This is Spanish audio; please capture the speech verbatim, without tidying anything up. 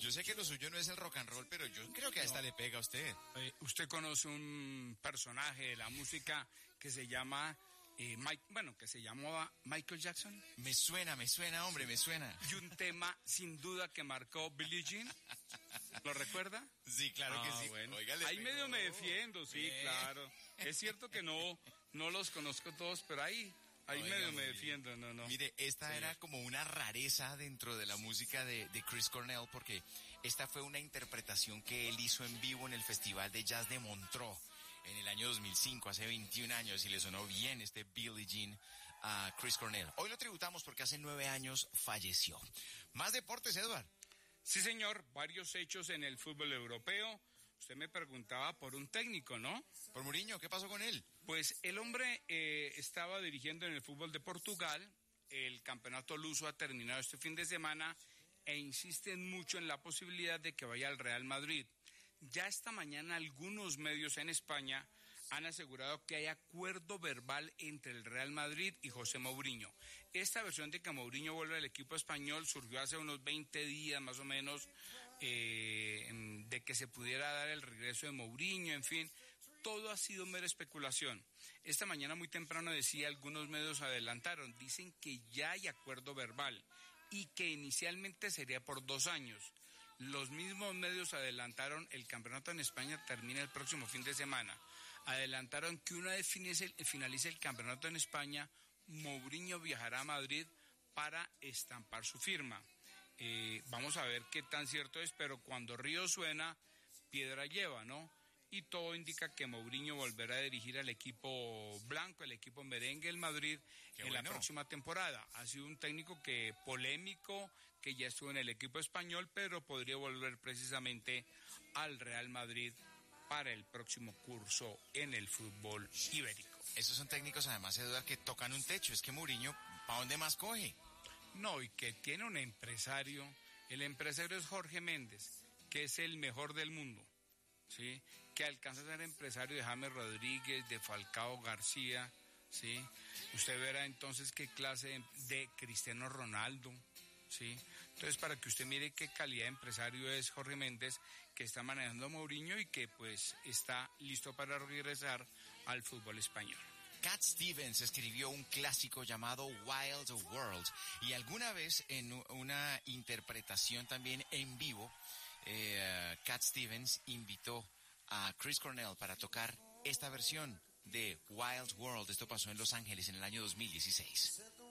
yo sé que lo suyo no es el rock and roll, pero yo creo que a esta No. le pega a usted. Eh, usted conoce un personaje de la música que se llama, eh, Mike, bueno, que se llamaba Michael Jackson. Me suena, me suena, hombre, me suena. Y un tema sin duda que marcó Billie Jean. ¿Lo recuerda? Sí, claro Ah, que sí. bueno. Oiga, le Ahí pegó. medio me defiendo, sí, Bien. claro. Es cierto que no, no los conozco todos, pero ahí, ahí Oiga, medio muy me bien. defiendo, no, no. Mire, esta Sí. era como una rareza dentro de la música de, de Chris Cornell, porque esta fue una interpretación que él hizo en vivo en el Festival de Jazz de Montreux en el año dos mil cinco, hace veintiún años, y le sonó bien este Billie Jean a Chris Cornell. Hoy lo tributamos porque hace nueve años falleció. Más deportes, Edward. Sí, señor, varios hechos en el fútbol europeo. Usted me preguntaba por un técnico, ¿no? Por Mourinho, ¿qué pasó con él? Pues el hombre eh, estaba dirigiendo en el fútbol de Portugal. El campeonato luso ha terminado este fin de semana e insisten mucho en la posibilidad de que vaya al Real Madrid. Ya esta mañana algunos medios en España han asegurado que hay acuerdo verbal entre el Real Madrid y José Mourinho. Esta versión de que Mourinho vuelve al equipo español surgió hace unos veinte días más o menos, eh, de que se pudiera dar el regreso de Mourinho, en fin, todo ha sido mera especulación. Esta mañana muy temprano decía, algunos medios adelantaron, dicen que ya hay acuerdo verbal y que inicialmente sería por dos años. Los mismos medios adelantaron, el campeonato en España termina el próximo fin de semana. Adelantaron que una vez finalice, finalice el campeonato en España, Mourinho viajará a Madrid para estampar su firma. Eh, vamos a ver qué tan cierto es, pero cuando río suena, piedra lleva, ¿no? Y todo indica que Mourinho volverá a dirigir al equipo blanco, el equipo merengue del Madrid, Qué en bueno. la próxima temporada. Ha sido un técnico que polémico, que ya estuvo en el equipo español, pero podría volver precisamente al Real Madrid para el próximo curso en el fútbol ibérico. Esos son técnicos, además, Edward, que tocan un techo. Es que Mourinho, ¿para dónde más coge? No, y que tiene un empresario. El empresario es Jorge Méndez, que es el mejor del mundo, ¿sí? Que alcanza a ser empresario de James Rodríguez, de Falcao García, ¿sí? Usted verá entonces qué clase de, de Cristiano Ronaldo, ¿sí? Entonces, para que usted mire qué calidad de empresario es Jorge Méndez, que está manejando a Mourinho y que pues está listo para regresar al fútbol español. Cat Stevens escribió un clásico llamado Wild World, y alguna vez en una interpretación también en vivo, eh, Cat Stevens invitó a Chris Cornell para tocar esta versión de Wild World. Esto pasó en Los Ángeles en el año dos mil dieciséis.